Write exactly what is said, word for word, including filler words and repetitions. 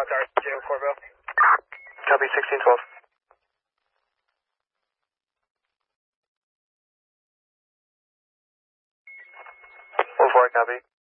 Star J four Bill. Copy sixteen twelve. one four, copy.